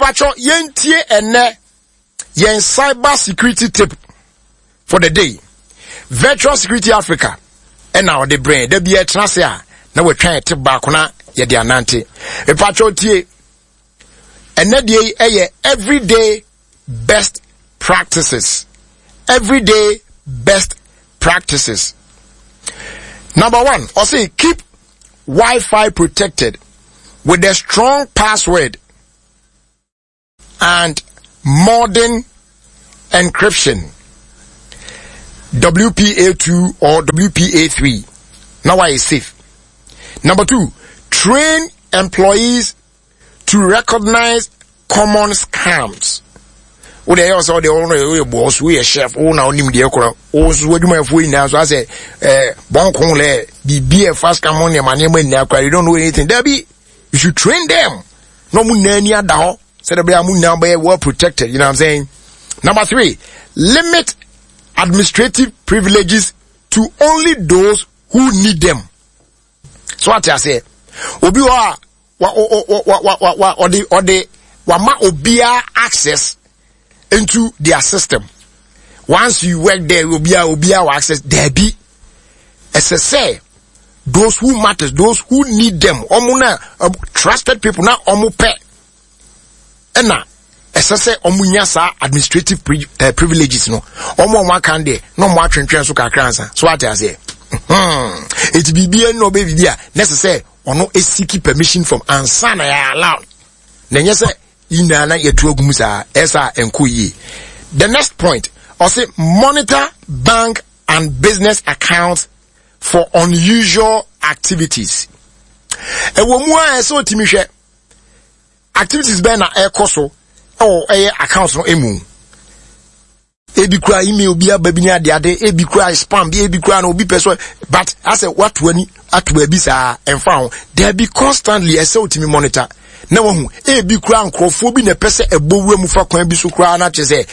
Mepacho yentie ene yen cyber security tip for the day. Virtual Security Africa. And now the brain. There be a transfer. Now we're trying to back on ya di anante. Mepacho tie ene everyday best practices. Everyday best practices. Number 1, I say keep Wi-Fi protected with a strong password and modern encryption. WPA2 or WPA3. Now why is safe. Number 2, train employees to recognize common scams. O dey also the owner boss we a chef o na onim de ekoro o so adwuma fo ina so say bonkon le bibia fast come on your money when you don't know anything. There be you should train them. No mu na ni ada ho say the mu na be well protected, you know what I'm saying? Number 3, limit administrative privileges to only those who need them. So what I say, obi wa ma obia access into their system. Once you work there, obia will access there be. As I say, those who matters, those who need them, omuna trusted people na omu pe. Ena, as I say, omunya sa administrative privileges no. Omu kan de, no mo atwentwen so kakransa. So what I say. It be no baby dia. Necessary ono seek permission from ansana ya allowed. Nenye say inana yetu ogumusa esa enkoyi. The next point, I say monitor bank and business accounts for unusual activities. Ewo mu a so timi hwe activities be na ekoso o accounts no emu. Ebi kura email bi ababi ade ebi kura spam bi ebi kura no obi person, but I say what wani atwa bi sa emfa ho there be constantly I say otimi monitor na wahu ebi kura nkrofo bi na pese ebowura mu fa kwan bi so kura na che say